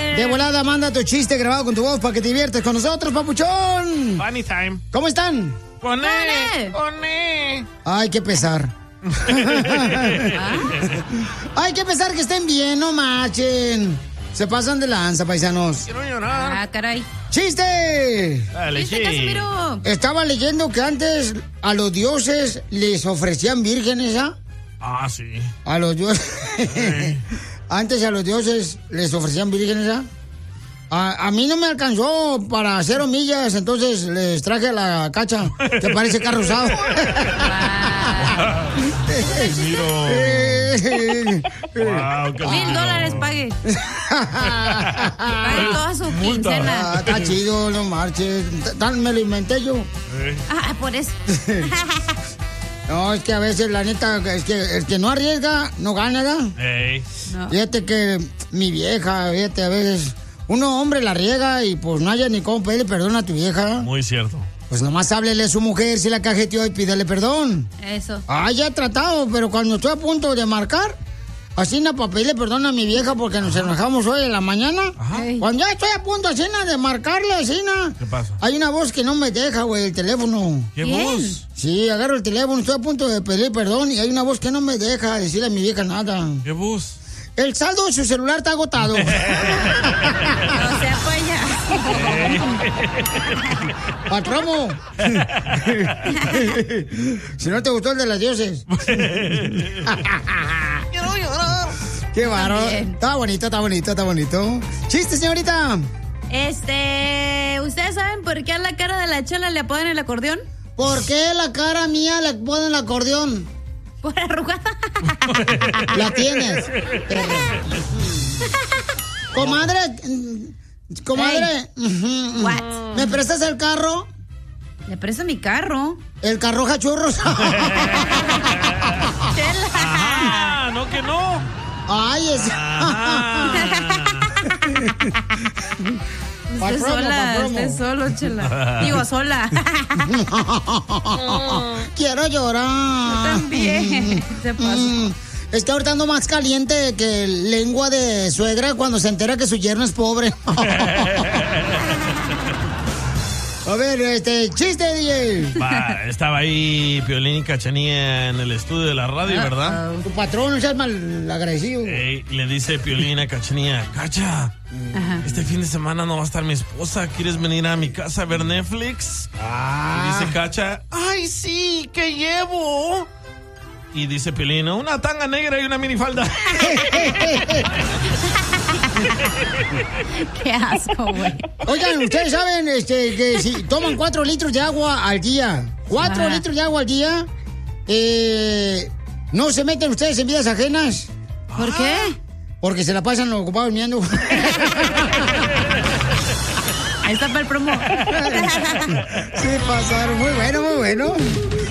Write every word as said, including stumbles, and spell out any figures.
De volada, manda tu chiste grabado con tu voz para que te diviertas con nosotros, papuchón. Funny time. ¿Cómo están? ¡Poné! ¡Poné! Ay, qué pesar. Ay, qué pesar que estén bien, no marchen. Se pasan de lanza, paisanos. Quiero llorar. Ah, caray. ¡Chiste! Dale, ¿Chiste, sí. Casimiro? Estaba leyendo que antes a los dioses les ofrecían vírgenes, ¿ah? Ah, sí. A los dioses. Antes a los dioses les ofrecían vírgenes, ¿ah? A, a mí no me alcanzó para hacer millas, entonces les traje a la Cacha, que parece carro usado. Wow, qué Mil dólares pague. Pague toda su quincena. Ah, está chido, no marches. Tan me lo inventé yo. Ah, por eso. No, es que a veces, la neta, es que el que no arriesga, no gana, ¿verdad? Ey. No. Fíjate que mi vieja, fíjate, a veces, uno hombre la riega y pues no haya ni cómo pedirle perdón a tu vieja. Muy cierto. Pues nomás háblele a su mujer si la cajeteó y pídele perdón. Eso. Ah, ya he tratado, pero cuando estoy a punto de marcar, así na, para pedirle perdón a mi vieja porque nos enojamos hoy en la mañana. Ajá. Cuando ya estoy a punto así na, de marcarle así na, ¿Qué pasa? hay una voz que no me deja, güey, el teléfono. ¿Qué ¿Quién? voz? Sí, agarro el teléfono, estoy a punto de pedir perdón y hay una voz que no me deja decirle a mi vieja nada. ¿Qué voz? El saldo de su celular está agotado. No se apoya. ¡Patromo! Si no te gustó el de las dioses. Quiero llorar. ¡Qué bárbaro! También. Está bonito, está bonito, está bonito. ¡Chiste, señorita! Este, ¿ustedes saben por qué a la cara de la Chela le apodan el acordeón? ¿Por qué la cara mía le ponen el acordeón? Por arrugada. La tienes. Perro. Comadre, mm, comadre, ujú, What? ¿me prestas el carro? Le presto mi carro. El carroja churros. Chela. Ah, no que no. Ay, es. Ah. Pa'l Usted promo, sola, pa'l promo. usted solo, Chela. Digo, sola. Quiero llorar. También. Se pasó. Mm, es que ahorita ando más caliente que lengua de suegra cuando se entera que su yerno es pobre. A ver, este, chiste, D J. Va, estaba ahí Piolín y Cachanía en el estudio de la radio, ¿verdad? Tu patrón, no seas mal agradecido. Ey, le dice Piolín a Cachanía, Cacha, Ajá. este fin de semana no va a estar mi esposa, ¿quieres venir a mi casa a ver Netflix? Ah. Y dice Cacha, ¡ay, sí! ¿Qué llevo? Y dice Piolín, una tanga negra y una minifalda. Qué asco, güey. Oigan, ustedes saben este, que si toman cuatro litros de agua al día, cuatro Ah. litros de agua al día, eh, ¿no se meten ustedes en vidas ajenas? ¿Por qué? Porque se la pasan ocupados mirando. Ahí está para el promo. Sí, pasaron. Muy bueno, muy bueno.